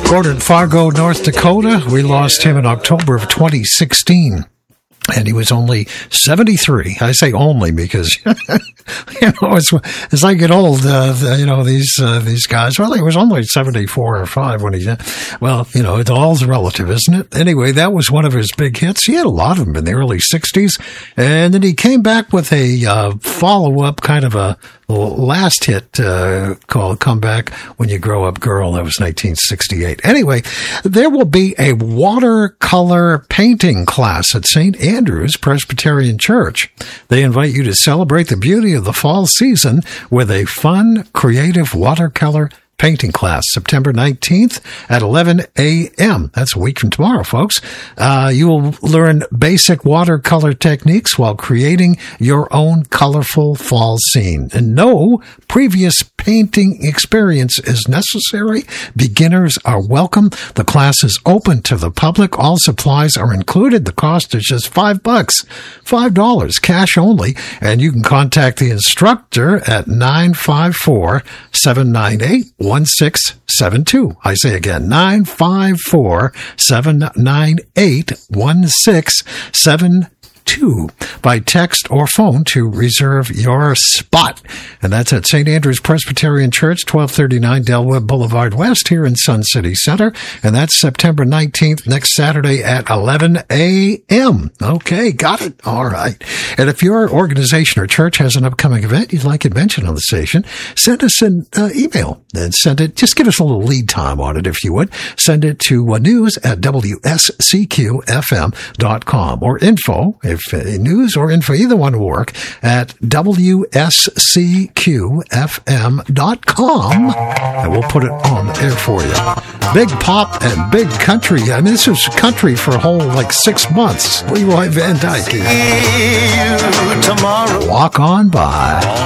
Born in Fargo, North Dakota, we lost him in October of 2016. And he was only 73. I say only because, as I get old, these guys, well, he was only 74 or 5 when he, it all's relative, isn't it? Anyway, that was one of his big hits. He had a lot of them in the early 60s. And then he came back with a follow-up, kind of a last hit called Come Back When You Grow Up Girl. That was 1968. Anyway, there will be a watercolor painting class at St. Andrew's Presbyterian Church. They invite you to celebrate the beauty of the fall season with a fun, creative watercolor painting class, September 19th at 11 a.m. That's a week from tomorrow, folks. You will learn basic watercolor techniques while creating your own colorful fall scene. And no previous painting experience is necessary. Beginners are welcome. The class is open to the public. All supplies are included. The cost is just $5, cash only. And you can contact the instructor at 954-798-1672. I say again, 954-798-1672 by text or phone to reserve your spot. And that's at St. Andrew's Presbyterian Church, 1239 Delwood Boulevard West here in Sun City Center. And that's September 19th, next Saturday at 11 a.m. Okay, got it. All right. And if your organization or church has an upcoming event you'd like it mentioned on the station, send us an email and send it. Just give us a little lead time on it, if you would. Send it to news@wscqfm.com or info, if news or info, either one will work, at wscqfm.com, and we'll put it on the air for you. Big pop and big country. I mean, this was country for a whole, 6 months. Leroy Van Dyke. See you tomorrow. Walk on by.